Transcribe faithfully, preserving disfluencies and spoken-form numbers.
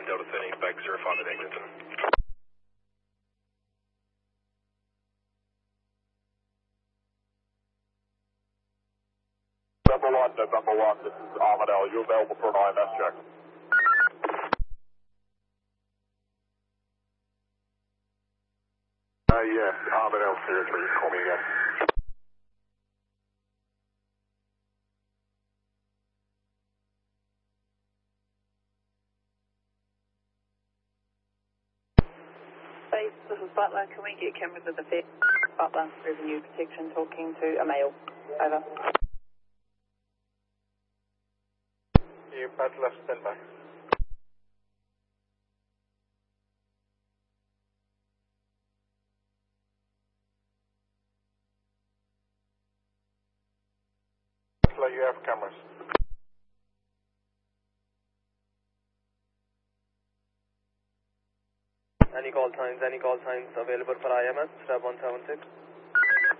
Delta thirteen, back zero five at Eglinton. Number one, November one, this is Armadale. Are you available for an I M S check? Uh, yes, Armadale zero three, call me again. Base, this is Butler. Can we get cameras of the Fed? Butler, Revenue Protection, talking to a male. Over. You, Butler, stand by. Butler, you have cameras. Any call signs, any call signs available for I M S, Strap one seven six?